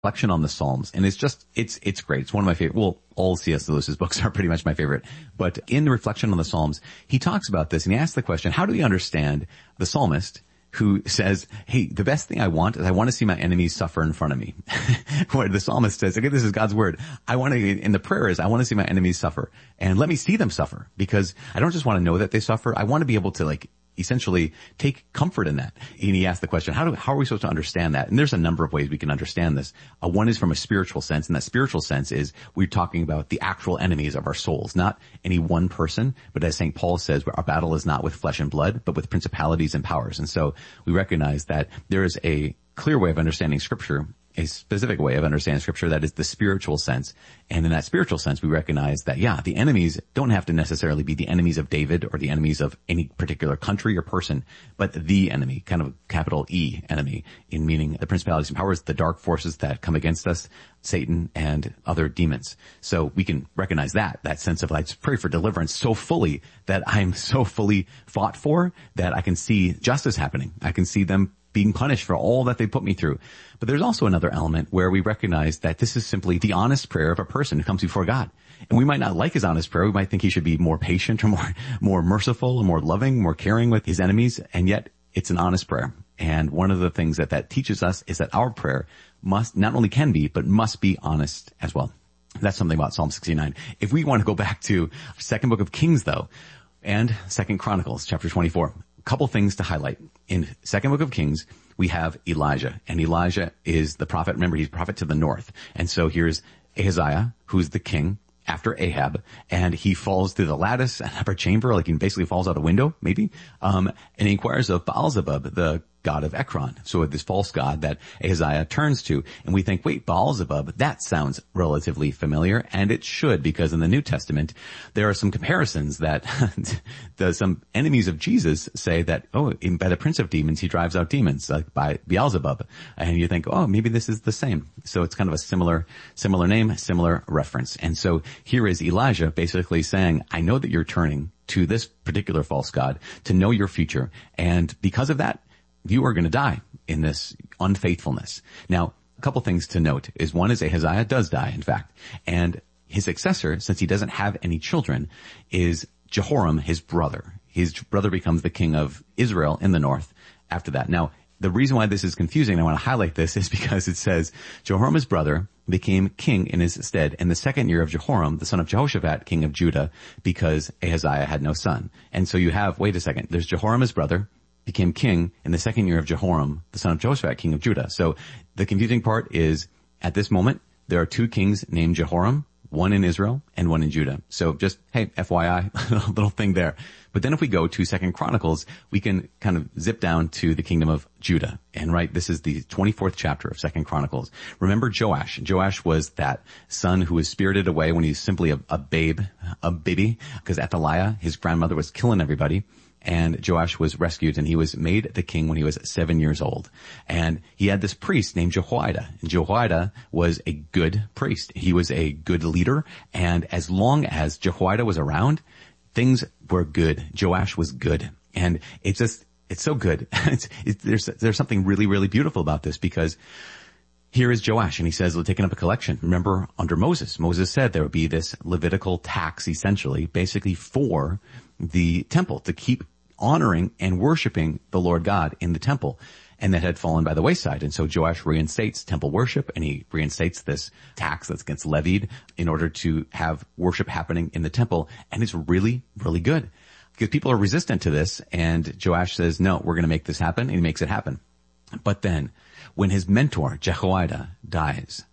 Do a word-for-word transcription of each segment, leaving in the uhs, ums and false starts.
reflection on the Psalms, and it's just, it's, it's great. It's one of my favorite. Well, all C S Lewis's books are pretty much my favorite. But in the reflection on the Psalms, he talks about this and he asks the question, how do we understand the psalmist who says, hey, the best thing I want is I want to see my enemies suffer in front of me. Where the psalmist says, okay, this is God's word. I want to, in the prayer is, I want to see my enemies suffer and let me see them suffer, because I don't just want to know that they suffer. I want to be able to like essentially take comfort in that. And he asked the question, how do, how are we supposed to understand that? And there's a number of ways we can understand this. Uh, one is from a spiritual sense, and that spiritual sense is we're talking about the actual enemies of our souls, not any one person, but as Saint Paul says, our battle is not with flesh and blood, but with principalities and powers. And so we recognize that there is a clear way of understanding Scripture, a specific way of understanding Scripture that is the spiritual sense. And in that spiritual sense, we recognize that, yeah, the enemies don't have to necessarily be the enemies of David or the enemies of any particular country or person, but the enemy, kind of capital E enemy, in meaning the principalities and powers, the dark forces that come against us, Satan and other demons. So we can recognize that, that sense of I just pray for deliverance so fully that I'm so fully fought for that I can see justice happening. I can see them being punished for all that they put me through. But there's also another element where we recognize that this is simply the honest prayer of a person who comes before God. And we might not like his honest prayer. We might think he should be more patient or more, more merciful or more loving, more caring with his enemies. And yet it's an honest prayer. And one of the things that that teaches us is that our prayer must, not only can be, but must be honest as well. That's something about Psalm sixty-nine. If we want to go back to second book of Kings though, and second Chronicles chapter twenty-four, a couple things to highlight. In second book of Kings, we have Elijah, and Elijah is the prophet. Remember, he's prophet to the north. And so here's Ahaziah, who's the king after Ahab, and he falls through the lattice and upper chamber, like he basically falls out a window, maybe, um, and he inquires of Baal-zebub, the god of Ekron. So this false god that Ahaziah turns to, and we think, wait, Baal-zebub, that sounds relatively familiar, and it should, because in the New Testament, there are some comparisons that the, some enemies of Jesus say that, oh, in, by the prince of demons, he drives out demons, like by Beelzebub. And you think, oh, maybe this is the same. So it's kind of a similar, similar name, similar reference. And so here is Elijah basically saying, I know that you're turning to this particular false god to know your future. And because of that, you are going to die in this unfaithfulness. Now, a couple things to note is one is Ahaziah does die, in fact. And his successor, since he doesn't have any children, is Jehoram, his brother. His brother becomes the king of Israel in the north after that. Now, the reason why this is confusing, and I want to highlight this, is because it says Jehoram, his brother, became king in his stead in the second year of Jehoram, the son of Jehoshaphat, king of Judah, because Ahaziah had no son. And so you have, wait a second, there's Jehoram, his brother, became king in the second year of Jehoram, the son of Jehoshaphat, king of Judah. So the confusing part is, at this moment, there are two kings named Jehoram, one in Israel and one in Judah. So just, hey, F Y I, little thing there. But then if we go to Second Chronicles, we can kind of zip down to the kingdom of Judah. And right, this is the twenty-fourth chapter of Second Chronicles. Remember Joash. Joash was that son who was spirited away when he's simply a, a babe, a baby, because Athaliah, his grandmother, was killing everybody. And Joash was rescued, and he was made the king when he was seven years old. And he had this priest named Jehoiada. And Jehoiada was a good priest. He was a good leader. And as long as Jehoiada was around, things were good. Joash was good. And it's just, it's so good. it's, it's, there's, there's something really, really beautiful about this, because here is Joash, and he says, we're taking up a collection. Remember, under Moses, Moses said there would be this Levitical tax, essentially, basically for the temple, to keep honoring and worshiping the Lord God in the temple. And that had fallen by the wayside. And so Joash reinstates temple worship, and he reinstates this tax that gets levied in order to have worship happening in the temple. And it's really, really good, because people are resistant to this. And Joash says, no, we're going to make this happen. And he makes it happen. But then when his mentor, Jehoiada, dies,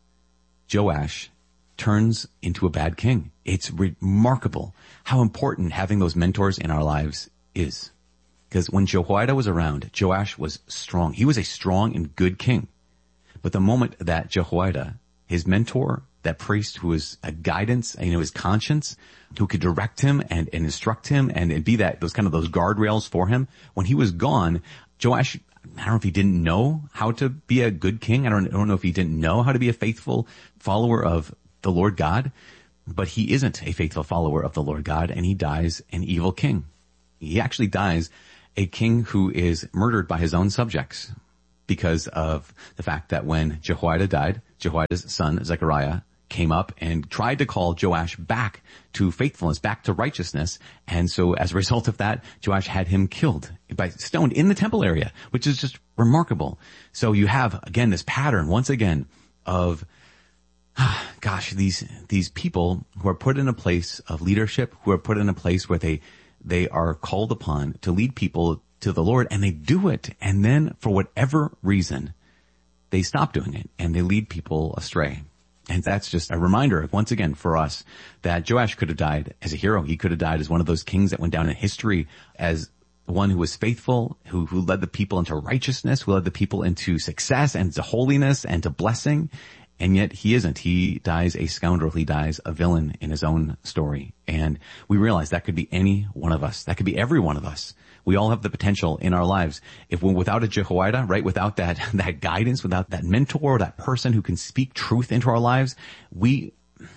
Joash turns into a bad king. It's remarkable how important having those mentors in our lives is. Because when Jehoiada was around, Joash was strong. He was a strong and good king. But the moment that Jehoiada, his mentor, that priest who was a guidance, you know, his conscience, who could direct him and, and instruct him and, and be that, those kind of those guardrails for him, when he was gone, Joash, I don't know if he didn't know how to be a good king. I don't, I don't know if he didn't know how to be a faithful follower of the Lord God, but he isn't a faithful follower of the Lord God, and he dies an evil king. He actually dies a king who is murdered by his own subjects, because of the fact that when Jehoiada died, Jehoiada's son, Zechariah, came up and tried to call Joash back to faithfulness, back to righteousness. And so as a result of that, Joash had him killed by stoned in the temple area, which is just remarkable. So you have, again, this pattern, once again, of, gosh, these, these people who are put in a place of leadership, who are put in a place where they, they are called upon to lead people to the Lord, and they do it. And then for whatever reason, they stop doing it and they lead people astray. And that's just a reminder, once again, for us that Joash could have died as a hero. He could have died as one of those kings that went down in history as one who was faithful, who, who led the people into righteousness, who led the people into success and to holiness and to blessing. And yet he isn't. He dies a scoundrel. He dies a villain in his own story. And we realize that could be any one of us. That could be every one of us. We all have the potential in our lives. If we're without a Jehoiada, right, without that, that guidance, without that mentor, that person who can speak truth into our lives, we,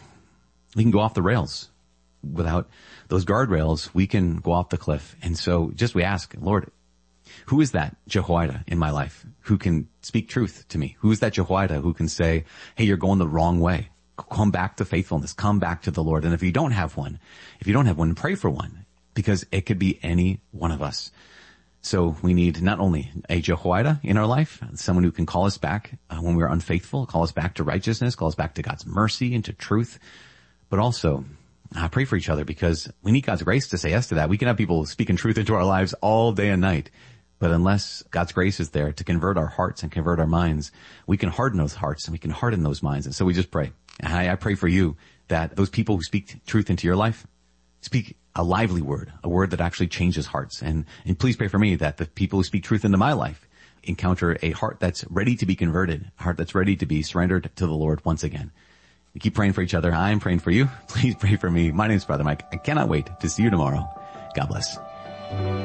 we can go off the rails. Without those guardrails, we can go off the cliff. And so just we ask, Lord, who is that Jehoiada in my life who can speak truth to me? Who is that Jehoiada who can say, hey, you're going the wrong way. Come back to faithfulness. Come back to the Lord. And if you don't have one, if you don't have one, pray for one. Because it could be any one of us. So we need not only a Jehoiada in our life, someone who can call us back uh, when we're unfaithful, call us back to righteousness, call us back to God's mercy and to truth, but also uh, pray for each other, because we need God's grace to say yes to that. We can have people speaking truth into our lives all day and night, but unless God's grace is there to convert our hearts and convert our minds, we can harden those hearts and we can harden those minds. And so we just pray. And I, I pray for you that those people who speak truth into your life speak a lively word, a word that actually changes hearts. And, and please pray for me that the people who speak truth into my life encounter a heart that's ready to be converted, a heart that's ready to be surrendered to the Lord once again. We keep praying for each other. I'm praying for you. Please pray for me. My name is Brother Mike. I cannot wait to see you tomorrow. God bless.